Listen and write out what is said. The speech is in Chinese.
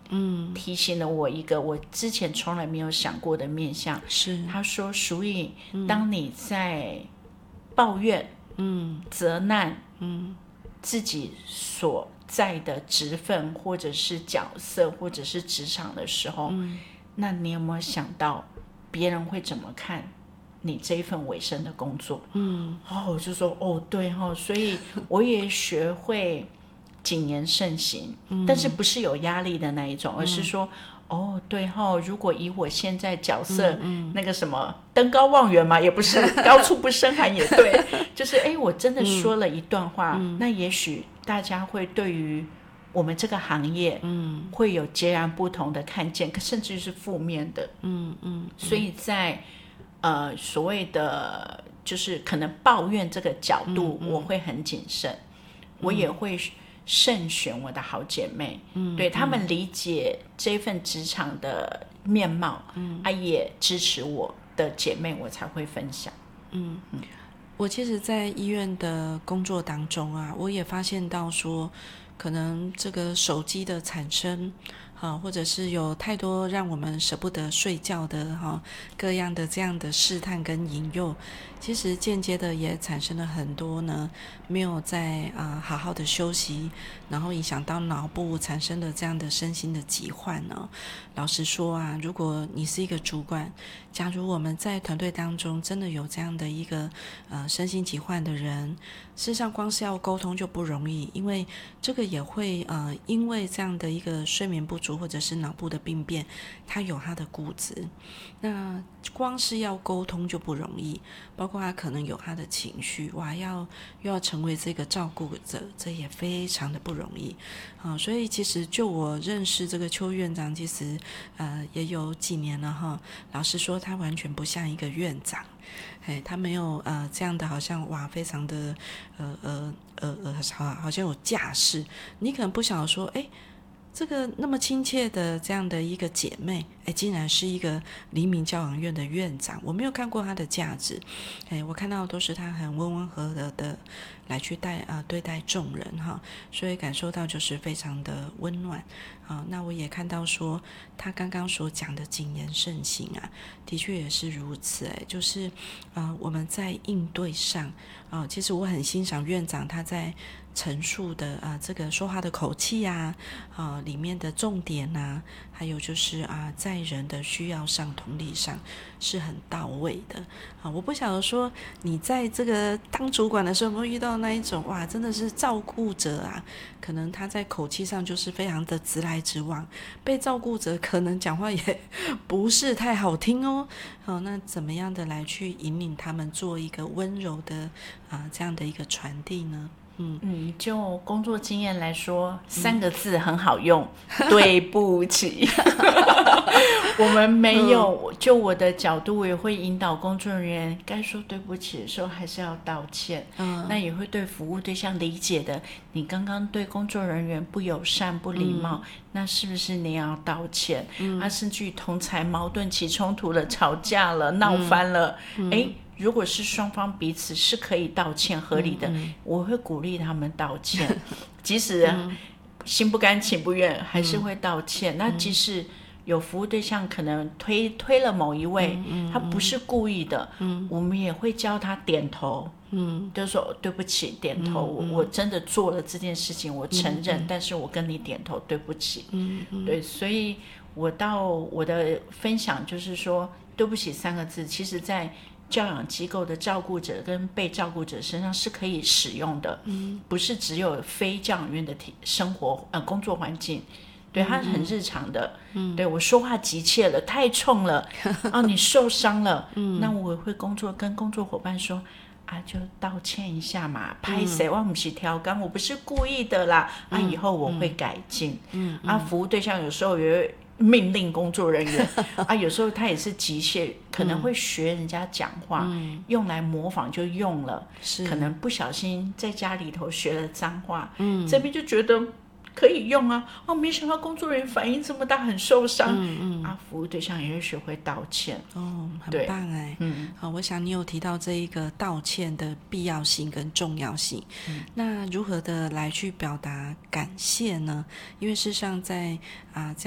提醒了我一个我之前从来没有想过的面向。 是， 他说淑颖，当你在抱怨责难自己所在的职分或者是角色或者是职场的时候，那你有没有想到别人会怎么看你这一份委身的工作？我就说对所以我也学会谨言慎行，但是不是有压力的那一种，而是说对如果以我现在角色，那个什么登高望远嘛，也不是高处不胜寒也对，就是我真的说了一段话，那也许大家会对于我们这个行业，会有截然不同的看见，甚至是负面的，所以在所谓的就是可能抱怨这个角度，我会很谨慎，我也会慎选我的好姐妹，对他们理解这份职场的面貌，也支持我的姐妹，我才会分享。 我其实在医院的工作当中啊，我也发现到说，可能这个手机的产生或者是有太多让我们舍不得睡觉的各样的这样的试探跟引诱，其实间接的也产生了很多呢没有在好好的休息，然后影响到脑部，产生了这样的身心的疾患呢。老实说啊，如果你是一个主管，假如我们在团队当中真的有这样的一个身心疾患的人，事实上光是要沟通就不容易，因为这个也会因为这样的一个睡眠不足或者是脑部的病变，他有他的固执，那光是要沟通就不容易，包括他可能有他的情绪，又要成为这个照顾者，这也非常的不容易所以其实就我认识这个邱院长，其实也有几年了老实说他完全不像一个院长，他没有这样的好像非常的好像有架势，你可能不晓得说这个那么亲切的这样的一个姐妹，竟然是一个黎明教养院的院长，我没有看过她的价值，我看到的都是她很温温和和的来去对待众人所以感受到就是非常的温暖那我也看到说她刚刚所讲的谨言慎行的确也是如此就是我们在应对上其实我很欣赏院长他在陈述的这个说话的口气里面的重点还有就是在人的需要上同理上是很到位的我不晓得说你在这个当主管的时候有没有遇到那一种真的是照顾者可能他在口气上就是非常的直来直往，被照顾者可能讲话也不是太好听那怎么样的来去引领他们做一个温柔的这样的一个传递呢？ 就工作经验来说，3个字很好用，对不起。我们没有，就我的角度，我也会引导工作人员该说对不起的时候还是要道歉。那也会对服务对象理解的，你刚刚对工作人员不友善、不礼貌，那是不是你要道歉？甚至于同侪矛盾起冲突了、吵架了、闹翻了，如果是双方彼此是可以道歉合理的，我会鼓励他们道歉，即使心不甘情不愿还是会道歉。那即使有服务对象可能推了某一位，他不是故意的，我们也会教他点头，就是说对不起，点头，我真的做了这件事情，我承认，但是我跟你点头，对不起。对，所以我的分享就是说，对不起3个字，其实在教养机构的照顾者跟被照顾者身上是可以使用的，不是只有非教养院的生活工作环境，对，它很日常的，对，我说话急切了，太冲了你受伤了，那我会跟工作伙伴说就道歉一下嘛，拍谁我不是挑竿，我不是故意的啦，以后我会改进。服务对象有时候也会命令工作人员有时候他也是急切，可能会学人家讲话，用来模仿就用了，可能不小心在家里头学了脏话，这边就觉得可以用没想到工作人员反应这么大，很受伤。服务对象也会学会道歉。 很棒我想你有提到这一个道歉的必要性跟重要性。那如何的来去表达感谢呢？因为事实上在这样